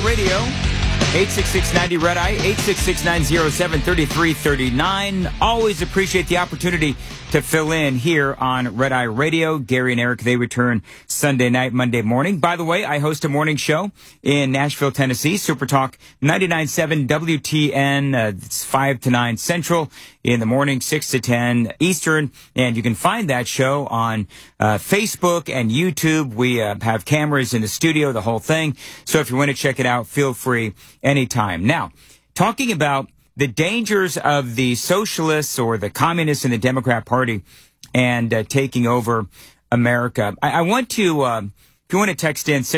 Radio, 866-90-RED-EYE, 866-907-3339. Always appreciate the opportunity to fill in here on Red Eye Radio. Gary and Eric, they return Sunday night, Monday morning. By the way, I host a morning show in Nashville, Tennessee, Super Talk 99.7 WTN. It's 5 to 9 Central in the morning, 6 to 10 Eastern. And you can find that show on Facebook and YouTube. We have cameras in the studio, the whole thing. So if you want to check it out, feel free anytime. Now, talking about the dangers of the socialists or the communists in the Democrat Party and taking over America. I want to, if you want to text in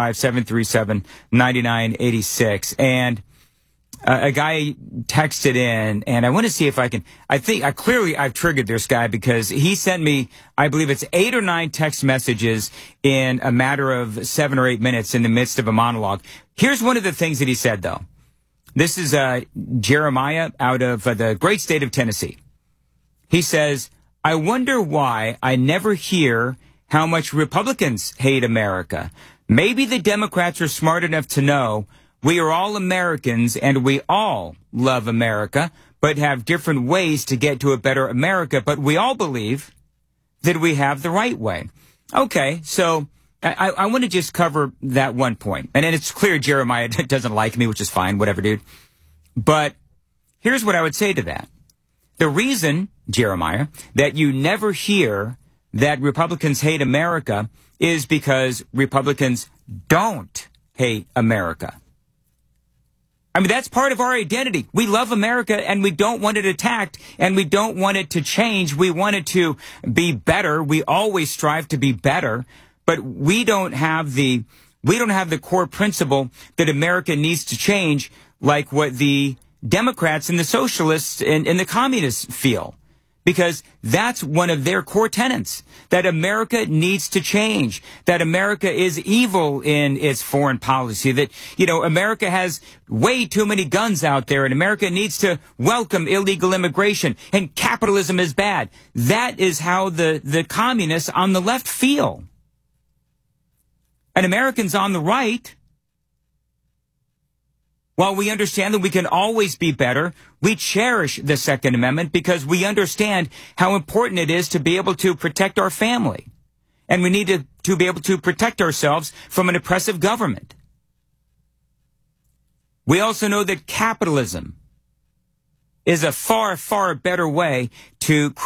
615-737-9986, and a guy texted in, and I want to see if I can, clearly I've triggered this guy because he sent me, I believe it's 8 or 9 text messages in a matter of 7 or 8 minutes in the midst of a monologue. Here's one of the things that he said, though. This is Jeremiah out of the great state of Tennessee. He says, I wonder why I never hear how much Republicans hate America. Maybe the Democrats are smart enough to know we are all Americans and we all love America, but have different ways to get to a better America. But we all believe that we have the right way. Okay, so I want to just cover that one point. And then it's clear Jeremiah doesn't like me, which is fine, whatever, dude. But here's what I would say to that. The reason, Jeremiah, that you never hear that Republicans hate America is because Republicans don't hate America. I mean, that's part of our identity. We love America and we don't want it attacked and we don't want it to change. We want it to be better. We always strive to be better. But we don't have the core principle that America needs to change like what the Democrats and the socialists and the communists feel. Because that's one of their core tenets, that America needs to change, that America is evil in its foreign policy, that, America has way too many guns out there and America needs to welcome illegal immigration and capitalism is bad. That is how the communists on the left feel. And Americans on the right, while we understand that we can always be better, we cherish the Second Amendment because we understand how important it is to be able to protect our family. And we need to be able to protect ourselves from an oppressive government. We also know that capitalism is a far, far better way to